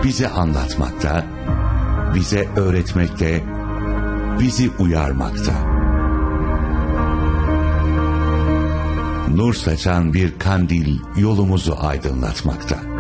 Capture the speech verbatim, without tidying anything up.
bize anlatmakta, bize öğretmekte, bizi uyarmakta. Nur saçan bir kandil yolumuzu aydınlatmakta.